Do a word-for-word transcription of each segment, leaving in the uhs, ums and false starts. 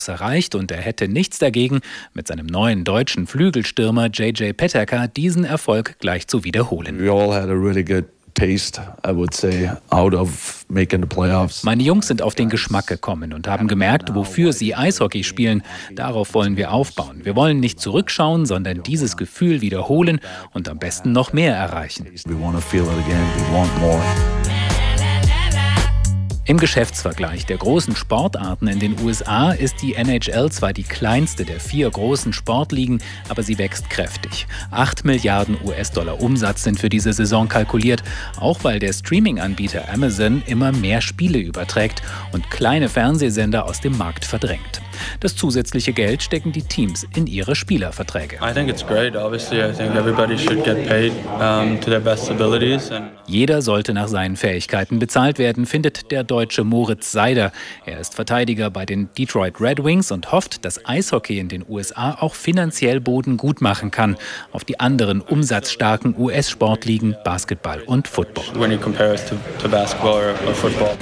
erreicht und er hätte nichts dagegen, mit seinem neuen deutschen Flügelstürmer J J Peterka diesen Erfolg gleich zu wiederholen. We all had a really good taste, I would say, out of making the playoffs. Meine Jungs sind auf den Geschmack gekommen und haben gemerkt, wofür sie Eishockey spielen. Darauf wollen wir aufbauen. Wir wollen nicht zurückschauen, sondern dieses Gefühl wiederholen und am besten noch mehr erreichen. We want to feel it again. We want more. Im Geschäftsvergleich der großen Sportarten in den U S A ist die N H L zwar die kleinste der vier großen Sportligen, aber sie wächst kräftig. acht Milliarden U S-Dollar Umsatz sind für diese Saison kalkuliert, auch weil der Streaming-Anbieter Amazon immer mehr Spiele überträgt und kleine Fernsehsender aus dem Markt verdrängt. Das zusätzliche Geld stecken die Teams in ihre Spielerverträge. I think it's great. Obviously, I think everybody should get paid um, to their best abilities. And Jeder sollte nach seinen Fähigkeiten bezahlt werden, findet der Deutsche Moritz Seider. Er ist Verteidiger bei den Detroit Red Wings und hofft, dass Eishockey in den U S A auch finanziell Boden gut machen kann auf die anderen umsatzstarken U S-Sportligen Basketball und Football. when you compare it to, to basketball or, or football.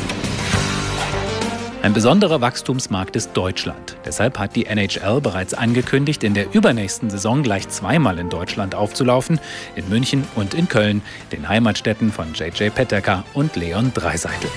Ein besonderer Wachstumsmarkt ist Deutschland. Deshalb hat die N H L bereits angekündigt, in der übernächsten Saison gleich zweimal in Deutschland aufzulaufen, in München und in Köln, den Heimatstädten von J J Peterka und Leon Draisaitl.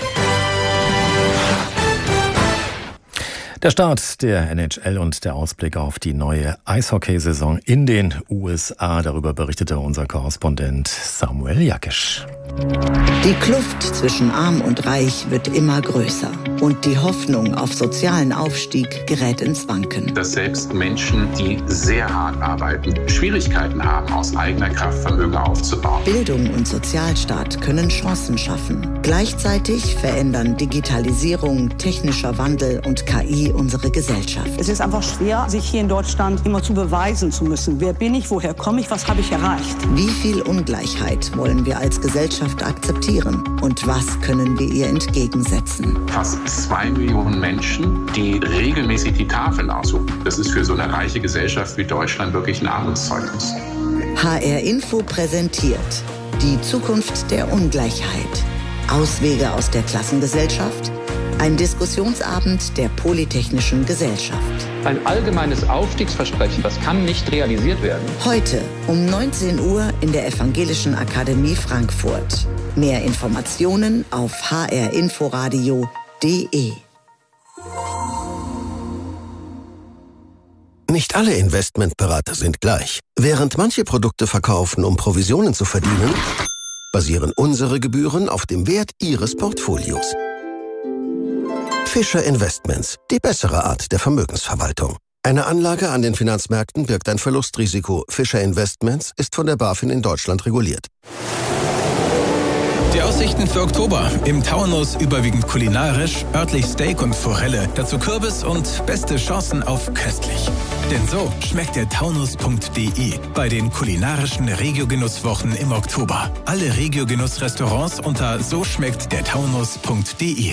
Der Start der N H L und der Ausblick auf die neue Eishockeysaison in den U S A. Darüber berichtete unser Korrespondent Samuel Jakisch. Die Kluft zwischen Arm und Reich wird immer größer und die Hoffnung auf sozialen Aufstieg gerät ins Wanken. Dass selbst Menschen, die sehr hart arbeiten, Schwierigkeiten haben, aus eigener Kraft Vermögen aufzubauen. Bildung und Sozialstaat können Chancen schaffen. Gleichzeitig verändern Digitalisierung, technischer Wandel und K I unsere Gesellschaft. Es ist einfach schwer, sich hier in Deutschland immer zu beweisen zu müssen. Wer bin ich, woher komme ich, was habe ich erreicht? Wie viel Ungleichheit wollen wir als Gesellschaft akzeptieren und was können wir ihr entgegensetzen? Fast zwei Millionen Menschen, die regelmäßig die Tafel aussuchen. Das ist für so eine reiche Gesellschaft wie Deutschland wirklich ein Armutszeugnis. H R Info präsentiert die Zukunft der Ungleichheit. Auswege aus der Klassengesellschaft? Ein Diskussionsabend der Polytechnischen Gesellschaft. Ein allgemeines Aufstiegsversprechen, das kann nicht realisiert werden. Heute um neunzehn Uhr in der Evangelischen Akademie Frankfurt. Mehr Informationen auf h r inforadio punkt de. Nicht alle Investmentberater sind gleich. Während manche Produkte verkaufen, um Provisionen zu verdienen, basieren unsere Gebühren auf dem Wert Ihres Portfolios. Fischer Investments, die bessere Art der Vermögensverwaltung. Eine Anlage an den Finanzmärkten birgt ein Verlustrisiko. Fischer Investments ist von der BaFin in Deutschland reguliert. Die Aussichten für Oktober. Im Taunus überwiegend kulinarisch, örtlich Steak und Forelle, dazu Kürbis und beste Chancen auf köstlich. Denn so schmeckt der Taunus punkt de bei den kulinarischen Regio-Genusswochen im Oktober. Alle Regio-Genuss-Restaurants unter so schmeckt der Taunus punkt de.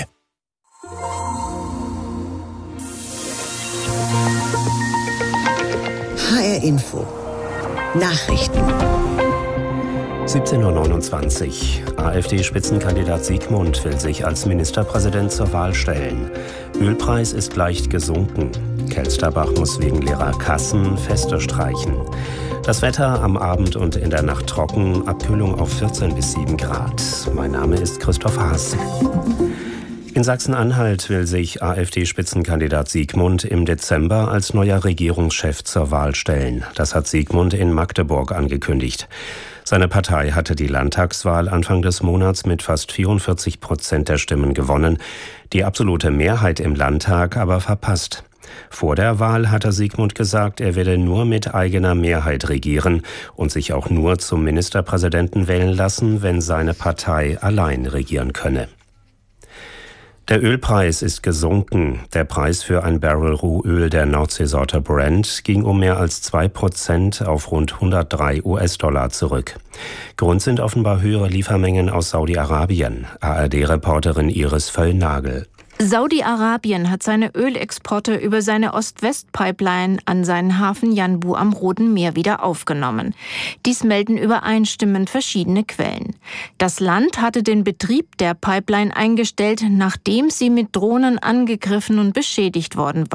H R Info. Nachrichten. siebzehn Uhr neunundzwanzig. AfD-Spitzenkandidat Siegmund will sich als Ministerpräsident zur Wahl stellen. Ölpreis ist leicht gesunken. Kelsterbach muss wegen leerer Kassen Feste streichen. Das Wetter am Abend und in der Nacht trocken, Abkühlung auf vierzehn bis sieben Grad. Mein Name ist Christoph Haas. In Sachsen-Anhalt will sich AfD-Spitzenkandidat Siegmund im Dezember als neuer Regierungschef zur Wahl stellen. Das hat Siegmund in Magdeburg angekündigt. Seine Partei hatte die Landtagswahl Anfang des Monats mit fast vierundvierzig Prozent der Stimmen gewonnen, die absolute Mehrheit im Landtag aber verpasst. Vor der Wahl hatte Siegmund gesagt, er werde nur mit eigener Mehrheit regieren und sich auch nur zum Ministerpräsidenten wählen lassen, wenn seine Partei allein regieren könne. Der Ölpreis ist gesunken. Der Preis für ein Barrel Rohöl der Nordseesorte Brent ging um mehr als zwei Prozent auf rund hundertdrei US-Dollar zurück. Grund sind offenbar höhere Liefermengen aus Saudi-Arabien. A R D-Reporterin Iris Völlnagel. Saudi-Arabien hat seine Ölexporte über seine Ost-West-Pipeline an seinen Hafen Yanbu am Roten Meer wieder aufgenommen. Dies melden übereinstimmend verschiedene Quellen. Das Land hatte den Betrieb der Pipeline eingestellt, nachdem sie mit Drohnen angegriffen und beschädigt worden war.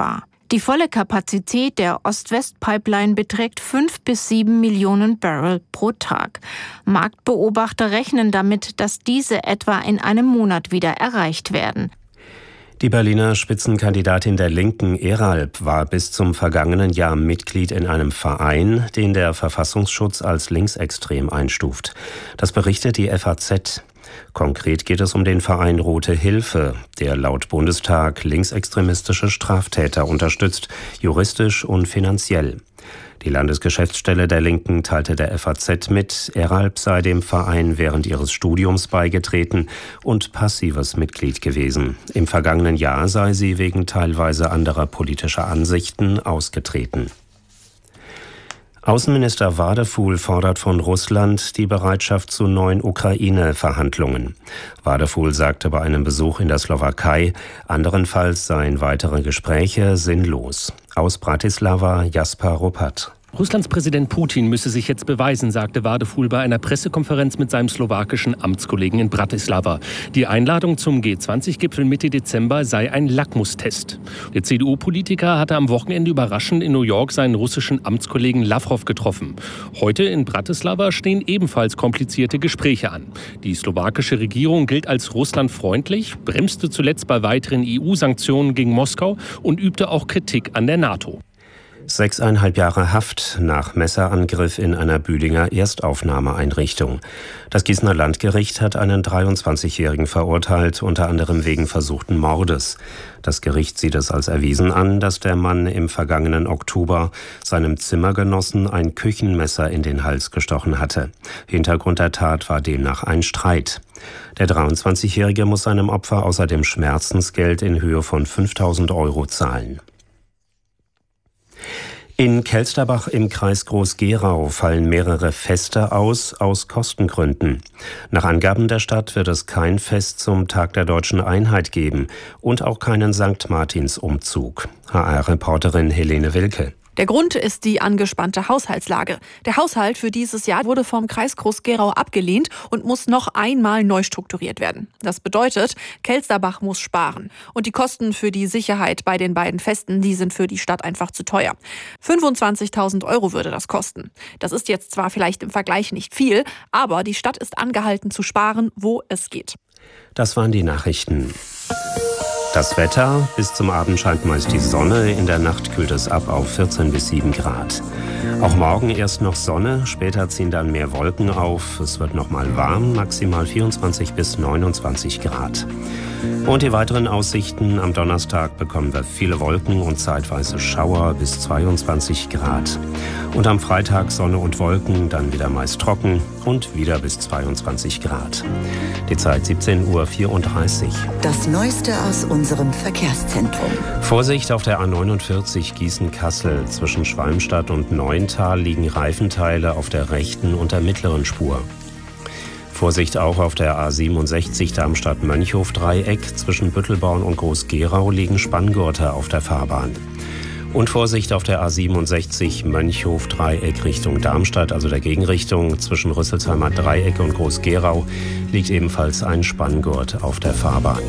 Die volle Kapazität der Ost-West-Pipeline beträgt fünf bis sieben Millionen Barrel pro Tag. Marktbeobachter rechnen damit, dass diese etwa in einem Monat wieder erreicht werden. Die Berliner Spitzenkandidatin der Linken, Eralp, war bis zum vergangenen Jahr Mitglied in einem Verein, den der Verfassungsschutz als linksextrem einstuft. Das berichtet die F A Z. Konkret geht es um den Verein Rote Hilfe, der laut Bundestag linksextremistische Straftäter unterstützt, juristisch und finanziell. Die Landesgeschäftsstelle der Linken teilte der F A Z mit, Eralp sei dem Verein während ihres Studiums beigetreten und passives Mitglied gewesen. Im vergangenen Jahr sei sie wegen teilweise anderer politischer Ansichten ausgetreten. Außenminister Wadefuhl fordert von Russland die Bereitschaft zu neuen Ukraine-Verhandlungen. Wadefuhl sagte bei einem Besuch in der Slowakei, anderenfalls seien weitere Gespräche sinnlos. Aus Bratislava Jasper Ruppert. Russlands Präsident Putin müsse sich jetzt beweisen, sagte Wadefuhl bei einer Pressekonferenz mit seinem slowakischen Amtskollegen in Bratislava. Die Einladung zum G zwanzig Gipfel Mitte Dezember sei ein Lackmustest. Der C D U-Politiker hatte am Wochenende überraschend in New York seinen russischen Amtskollegen Lavrov getroffen. Heute in Bratislava stehen ebenfalls komplizierte Gespräche an. Die slowakische Regierung gilt als russlandfreundlich, bremste zuletzt bei weiteren E U-Sanktionen gegen Moskau und übte auch Kritik an der NATO. Sechseinhalb Jahre Haft nach Messerangriff in einer Bühlinger Erstaufnahmeeinrichtung. Das Gießener Landgericht hat einen dreiundzwanzigjährigen verurteilt, unter anderem wegen versuchten Mordes. Das Gericht sieht es als erwiesen an, dass der Mann im vergangenen Oktober seinem Zimmergenossen ein Küchenmesser in den Hals gestochen hatte. Hintergrund der Tat war demnach ein Streit. Der dreiundzwanzigjährige muss seinem Opfer außerdem Schmerzensgeld in Höhe von fünftausend Euro zahlen. In Kelsterbach im Kreis Groß-Gerau fallen mehrere Feste aus, aus Kostengründen. Nach Angaben der Stadt wird es kein Fest zum Tag der Deutschen Einheit geben und auch keinen Sankt Martins-Umzug. H R-Reporterin Helene Wilke. Der Grund ist die angespannte Haushaltslage. Der Haushalt für dieses Jahr wurde vom Kreis Groß-Gerau abgelehnt und muss noch einmal neu strukturiert werden. Das bedeutet, Kelsterbach muss sparen. Und die Kosten für die Sicherheit bei den beiden Festen, die sind für die Stadt einfach zu teuer. fünfundzwanzigtausend Euro würde das kosten. Das ist jetzt zwar vielleicht im Vergleich nicht viel, aber die Stadt ist angehalten zu sparen, wo es geht. Das waren die Nachrichten. Das Wetter: bis zum Abend scheint meist die Sonne, in der Nacht kühlt es ab auf vierzehn bis sieben Grad. Auch morgen erst noch Sonne, später ziehen dann mehr Wolken auf. Es wird noch mal warm, maximal vierundzwanzig bis neunundzwanzig Grad. Und die weiteren Aussichten: am Donnerstag bekommen wir viele Wolken und zeitweise Schauer bis zweiundzwanzig Grad. Und am Freitag Sonne und Wolken, dann wieder meist trocken und wieder bis zweiundzwanzig Grad. Die Zeit siebzehn Uhr vierunddreißig. Das Neueste aus unserem Verkehrszentrum. Vorsicht auf der A neunundvierzig Gießen-Kassel. Zwischen Schwalmstadt und Neuntal liegen Reifenteile auf der rechten und der mittleren Spur. Vorsicht auch auf der A siebenundsechzig Darmstadt-Mönchhof-Dreieck. Zwischen Büttelborn und Groß-Gerau liegen Spanngurte auf der Fahrbahn. Und Vorsicht auf der A siebenundsechzig Mönchhof-Dreieck Richtung Darmstadt, also der Gegenrichtung. Zwischen Rüsselsheimer Dreieck und Groß-Gerau liegt ebenfalls ein Spanngurt auf der Fahrbahn.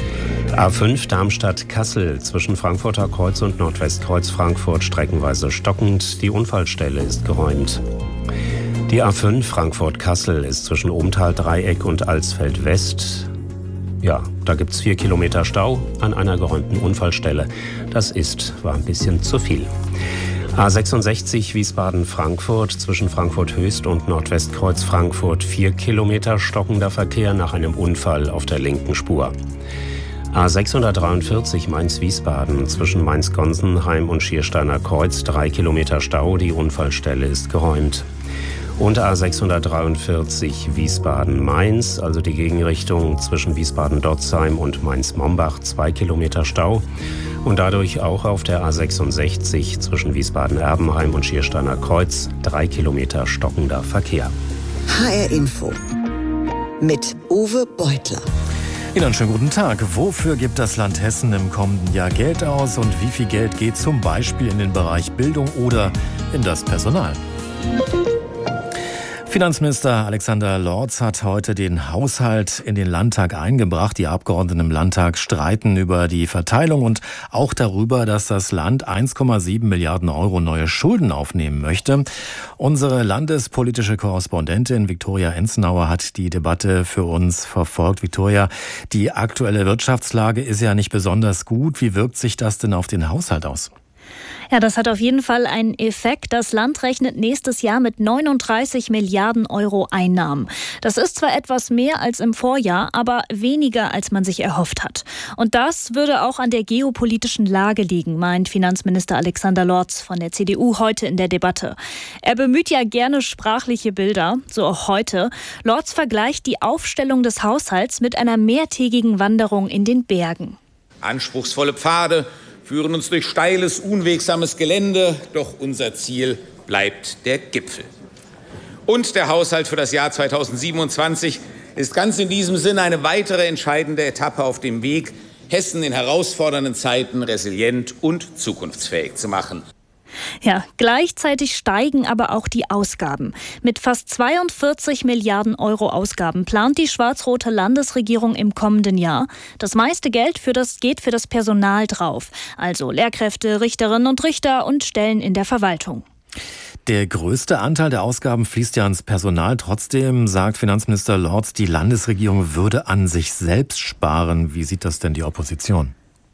A fünf Darmstadt-Kassel, zwischen Frankfurter Kreuz und Nordwestkreuz Frankfurt streckenweise stockend. Die Unfallstelle ist geräumt. Die A fünf Frankfurt-Kassel ist zwischen Obental-Dreieck und Alsfeld-West. Ja, da gibt's vier Kilometer Stau an einer geräumten Unfallstelle. Das ist, war ein bisschen zu viel. A sechsundsechzig Wiesbaden-Frankfurt, zwischen Frankfurt-Höchst und Nordwestkreuz Frankfurt vier Kilometer stockender Verkehr nach einem Unfall auf der linken Spur. A sechshundertdreiundvierzig Mainz-Wiesbaden, zwischen Mainz-Gonsenheim und Schiersteiner Kreuz drei Kilometer Stau, die Unfallstelle ist geräumt. Und A sechshundertdreiundvierzig Wiesbaden-Mainz, also die Gegenrichtung zwischen Wiesbaden-Dotzheim und Mainz-Mombach, zwei Kilometer Stau. Und dadurch auch auf der A sechsundsechzig zwischen Wiesbaden-Erbenheim und Schiersteiner Kreuz, drei Kilometer stockender Verkehr. H R Info mit Uwe Beutler. Ihnen einen schönen guten Tag. Wofür gibt das Land Hessen im kommenden Jahr Geld aus und wie viel Geld geht zum Beispiel in den Bereich Bildung oder in das Personal? Finanzminister Alexander Lorz hat heute den Haushalt in den Landtag eingebracht. Die Abgeordneten im Landtag streiten über die Verteilung und auch darüber, dass das Land eins Komma sieben Milliarden Euro neue Schulden aufnehmen möchte. Unsere landespolitische Korrespondentin Viktoria Enzenauer hat die Debatte für uns verfolgt. Viktoria, die aktuelle Wirtschaftslage ist ja nicht besonders gut. Wie wirkt sich das denn auf den Haushalt aus? Ja, das hat auf jeden Fall einen Effekt. Das Land rechnet nächstes Jahr mit neununddreißig Milliarden Euro Einnahmen. Das ist zwar etwas mehr als im Vorjahr, aber weniger, als man sich erhofft hat. Und das würde auch an der geopolitischen Lage liegen, meint Finanzminister Alexander Lorz von der C D U heute in der Debatte. Er bemüht ja gerne sprachliche Bilder, so auch heute. Lorz vergleicht die Aufstellung des Haushalts mit einer mehrtägigen Wanderung in den Bergen. Anspruchsvolle Pfade führen uns durch steiles, unwegsames Gelände, doch unser Ziel bleibt der Gipfel. Und der Haushalt für das Jahr zweitausendsiebenundzwanzig ist ganz in diesem Sinne eine weitere entscheidende Etappe auf dem Weg, Hessen in herausfordernden Zeiten resilient und zukunftsfähig zu machen. Ja, gleichzeitig steigen aber auch die Ausgaben. Mit fast zweiundvierzig Milliarden Euro Ausgaben plant die schwarz-rote Landesregierung im kommenden Jahr. Das meiste Geld für das geht für das Personal drauf. Also Lehrkräfte, Richterinnen und Richter und Stellen in der Verwaltung. Der größte Anteil der Ausgaben fließt ja ans Personal. Trotzdem sagt Finanzminister Lorz, die Landesregierung würde an sich selbst sparen. Wie sieht das denn die Opposition?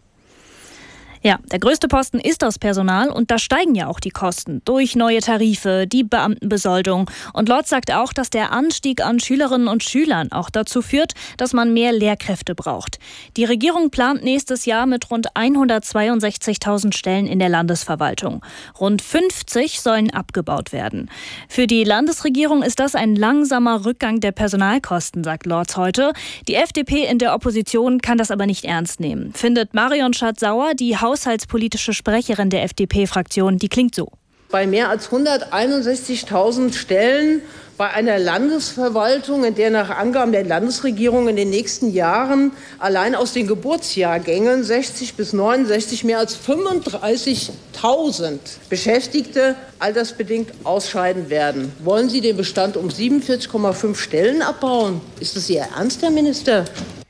Ja, der größte Posten ist das Personal und da steigen ja auch die Kosten durch neue Tarife, die Beamtenbesoldung. Und Lorz sagt auch, dass der Anstieg an Schülerinnen und Schülern auch dazu führt, dass man mehr Lehrkräfte braucht. Die Regierung plant nächstes Jahr mit rund hundertzweiundsechzigtausend Stellen in der Landesverwaltung. Rund fünfzig sollen abgebaut werden. Für die Landesregierung ist das ein langsamer Rückgang der Personalkosten, sagt Lorz heute. Die F D P in der Opposition kann das aber nicht ernst nehmen, findet Marion Schardt-Sauer, die haushaltspolitische Sprecherin der F D P-Fraktion, die klingt so. Bei mehr als hunderteinundsechzigtausend Stellen bei einer Landesverwaltung, in der nach Angaben der Landesregierung in den nächsten Jahren allein aus den Geburtsjahrgängen sechzig bis neunundsechzig mehr als fünfunddreißigtausend Beschäftigte altersbedingt ausscheiden werden. Wollen Sie den Bestand um siebenundvierzig Komma fünf Stellen abbauen? Ist das Ihr Ernst, Herr Minister?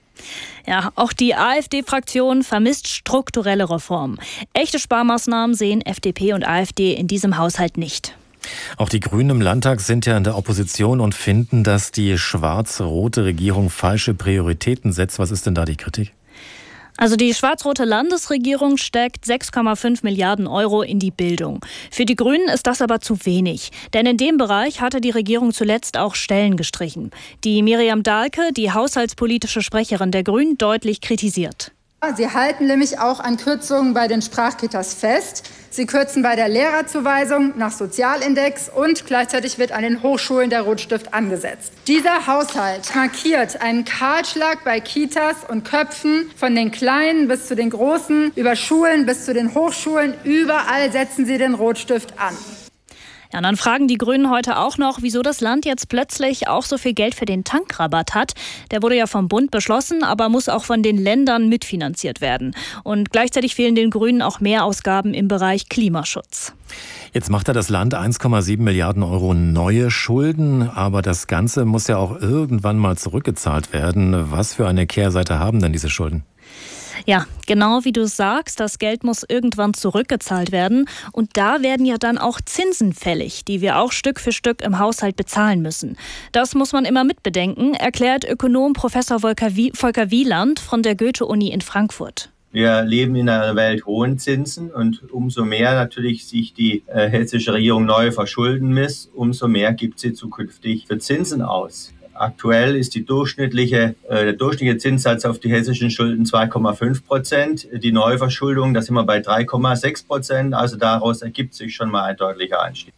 Ja, auch die AfD-Fraktion vermisst strukturelle Reformen. Echte Sparmaßnahmen sehen F D P und AfD in diesem Haushalt nicht. Auch die Grünen im Landtag sind ja in der Opposition und finden, dass die schwarz-rote Regierung falsche Prioritäten setzt. Was ist denn da die Kritik? Also die schwarz-rote Landesregierung steckt sechs Komma fünf Milliarden Euro in die Bildung. Für die Grünen ist das aber zu wenig. Denn in dem Bereich hatte die Regierung zuletzt auch Stellen gestrichen. Die Miriam Dahlke, die haushaltspolitische Sprecherin der Grünen, deutlich kritisiert. Sie halten nämlich auch an Kürzungen bei den Sprachkitas fest. Sie kürzen bei der Lehrerzuweisung nach Sozialindex und gleichzeitig wird an den Hochschulen der Rotstift angesetzt. Dieser Haushalt markiert einen Kahlschlag bei Kitas und Köpfen von den Kleinen bis zu den Großen, über Schulen bis zu den Hochschulen. Überall setzen Sie den Rotstift an. Ja, und dann fragen die Grünen heute auch noch, wieso das Land jetzt plötzlich auch so viel Geld für den Tankrabatt hat. Der wurde ja vom Bund beschlossen, aber muss auch von den Ländern mitfinanziert werden. Und gleichzeitig fehlen den Grünen auch Mehrausgaben im Bereich Klimaschutz. Jetzt macht ja das Land eins Komma sieben Milliarden Euro neue Schulden, aber das Ganze muss ja auch irgendwann mal zurückgezahlt werden. Was für eine Kehrseite haben denn diese Schulden? Ja, genau wie du sagst, das Geld muss irgendwann zurückgezahlt werden. Und da werden ja dann auch Zinsen fällig, die wir auch Stück für Stück im Haushalt bezahlen müssen. Das muss man immer mitbedenken, erklärt Ökonom Professor Volker Wieland von der Goethe-Uni in Frankfurt. Wir leben in einer Welt hohen Zinsen und umso mehr natürlich sich die äh, hessische Regierung neu verschulden muss, umso mehr gibt sie zukünftig für Zinsen aus. Aktuell ist die durchschnittliche, äh, der durchschnittliche Zinssatz auf die hessischen Schulden zwei Komma fünf Prozent. Die Neuverschuldung, da sind wir bei drei Komma sechs Prozent. Also daraus ergibt sich schon mal ein deutlicher Anstieg.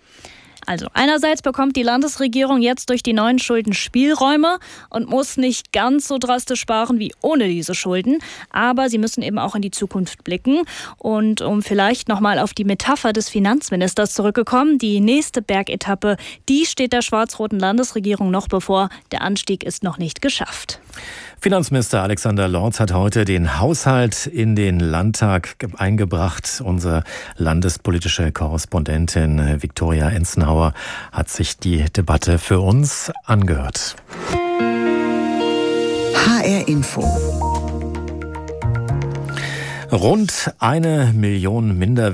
Also einerseits bekommt die Landesregierung jetzt durch die neuen Schulden Spielräume und muss nicht ganz so drastisch sparen wie ohne diese Schulden. Aber sie müssen eben auch in die Zukunft blicken. Und um vielleicht nochmal auf die Metapher des Finanzministers zurückgekommen, die nächste Bergetappe, die steht der schwarz-roten Landesregierung noch bevor. Der Anstieg ist noch nicht geschafft. Finanzminister Alexander Lorz hat heute den Haushalt in den Landtag eingebracht. Unsere landespolitische Korrespondentin Viktoria Enzenhauer hat sich die Debatte für uns angehört. H R Info. Rund eine Million minder